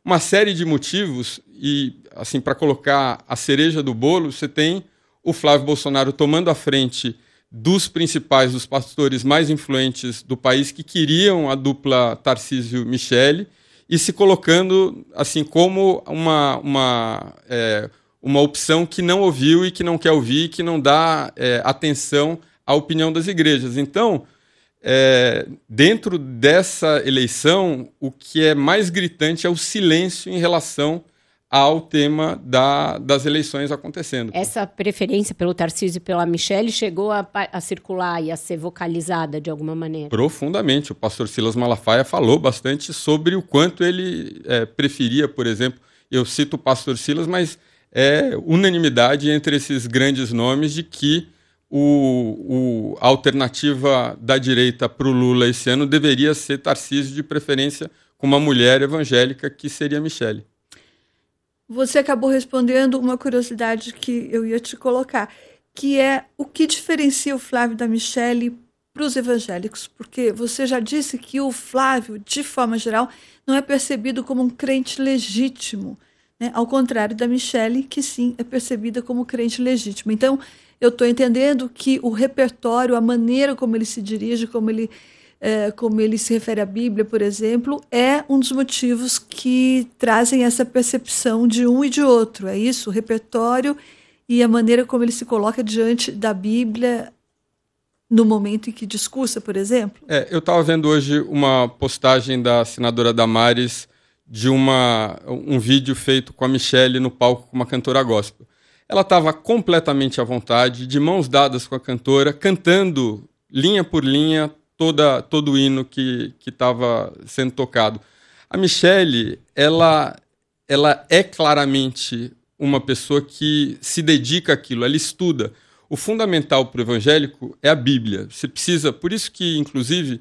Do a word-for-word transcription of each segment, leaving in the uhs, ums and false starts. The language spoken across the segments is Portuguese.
uma série de motivos e, assim, para colocar a cereja do bolo, você tem o Flávio Bolsonaro tomando a frente dos principais, dos pastores mais influentes do país que queriam a dupla Tarcísio-Michele e se colocando assim como uma, uma, é, uma opção que não ouviu e que não quer ouvir, que não dá é, atenção à opinião das igrejas. Então, é, dentro dessa eleição, o que é mais gritante é o silêncio em relação ao tema da, das eleições acontecendo. Essa preferência pelo Tarcísio e pela Michele chegou a, a circular e a ser vocalizada de alguma maneira? Profundamente. O pastor Silas Malafaia falou bastante sobre o quanto ele é, preferia, por exemplo, eu cito o pastor Silas, mas é unanimidade entre esses grandes nomes de que o, o, a alternativa da direita para o Lula esse ano deveria ser Tarcísio, de preferência com uma mulher evangélica, que seria Michele. Você acabou respondendo uma curiosidade que eu ia te colocar, que é o que diferencia o Flávio da Michele para os evangélicos, porque você já disse que o Flávio, de forma geral, não é percebido como um crente legítimo, né? Ao contrário da Michele, que sim é percebida como crente legítimo. Então, eu estou entendendo que o repertório, a maneira como ele se dirige, como ele É, como ele se refere à Bíblia, por exemplo, é um dos motivos que trazem essa percepção de um e de outro. É isso, o repertório e a maneira como ele se coloca diante da Bíblia no momento em que discursa, por exemplo? É, eu estava vendo hoje uma postagem da senadora Damares de uma, um vídeo feito com a Michele no palco com uma cantora gospel. Ela estava completamente à vontade, de mãos dadas com a cantora, cantando linha por linha Toda, todo o hino que estava sendo tocado. A Michele, ela, ela é claramente uma pessoa que se dedica àquilo, ela estuda. O fundamental para o evangélico é a Bíblia. Você precisa, por isso que, inclusive,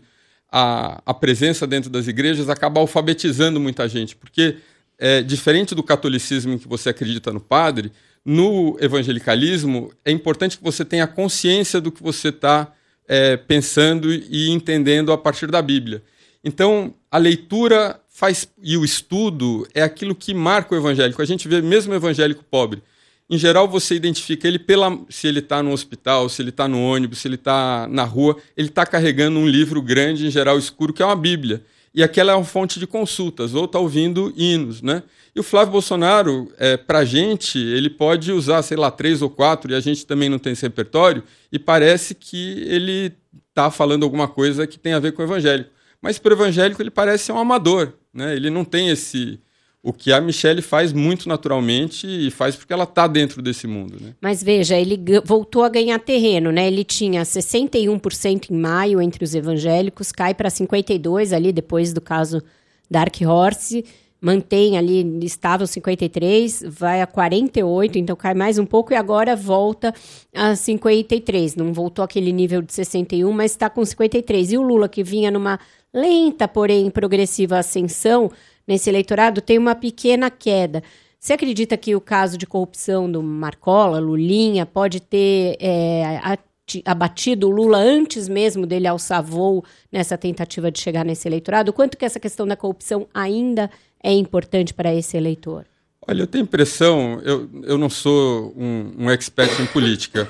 a, a presença dentro das igrejas acaba alfabetizando muita gente, porque, é, diferente do catolicismo em que você acredita no padre, no evangelicalismo é importante que você tenha consciência do que você está É, pensando e entendendo a partir da Bíblia. Então, a leitura faz, e o estudo é aquilo que marca o evangélico. A gente vê mesmo o evangélico pobre. Em geral, você identifica ele pela, se ele está no hospital, se ele está no ônibus, se ele está na rua, ele está carregando um livro grande, em geral escuro, que é uma Bíblia. E aquela é uma fonte de consultas, ou está ouvindo hinos, né? E o Flávio Bolsonaro, é, para a gente, ele pode usar, sei lá, três ou quatro, e a gente também não tem esse repertório, e parece que ele está falando alguma coisa que tem a ver com o evangélico. Mas para o evangélico ele parece ser um amador, né? Ele não tem esse... O que a Michele faz muito naturalmente e faz porque ela está dentro desse mundo, né? Mas veja, ele g- voltou a ganhar terreno, né? Ele tinha sessenta e um por cento em maio entre os evangélicos, cai para cinquenta e dois por cento ali depois do caso Dark Horse, mantém ali, estava cinquenta e três, vai a quarenta e oito, então cai mais um pouco e agora volta a cinquenta e três. Não voltou àquele nível de sessenta e um, mas está com cinquenta e três. E o Lula, que vinha numa lenta, porém progressiva ascensão nesse eleitorado, tem uma pequena queda. Você acredita que o caso de corrupção do Marcola, Lulinha, pode ter é, abatido o Lula antes mesmo dele alçar voo nessa tentativa de chegar nesse eleitorado? Quanto que essa questão da corrupção ainda é importante para esse eleitor? Olha, eu tenho impressão, eu, eu não sou um, um expert em política,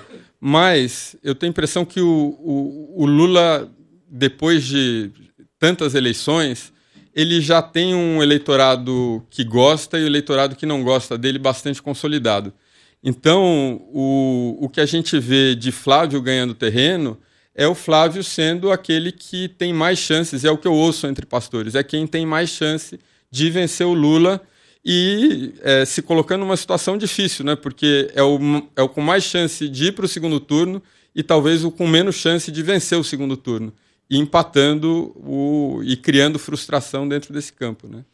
mas eu tenho impressão que o, o, o Lula, depois de tantas eleições, ele já tem um eleitorado que gosta e o eleitorado que não gosta dele bastante consolidado. Então, o, o que a gente vê de Flávio ganhando terreno é o Flávio sendo aquele que tem mais chances, é o que eu ouço entre pastores, é quem tem mais chance de vencer o Lula e é, se colocando numa situação difícil, né? Porque é o, é o com mais chance de ir para o segundo turno e talvez o com menos chance de vencer o segundo turno, e empatando o, e criando frustração dentro desse campo, né?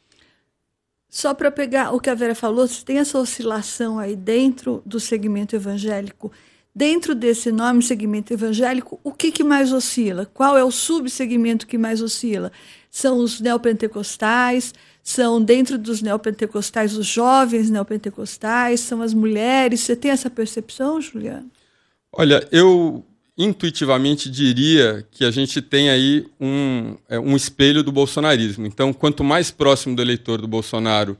Só para pegar o que a Vera falou, você tem essa oscilação aí dentro do segmento evangélico. Dentro desse enorme segmento evangélico, o que, que mais oscila? Qual é o subsegmento que mais oscila? São os neopentecostais, são dentro dos neopentecostais os jovens neopentecostais, são as mulheres. Você tem essa percepção, Juliano? Olha, eu intuitivamente diria que a gente tem aí um, é, um espelho do bolsonarismo. Então, quanto mais próximo do eleitor do Bolsonaro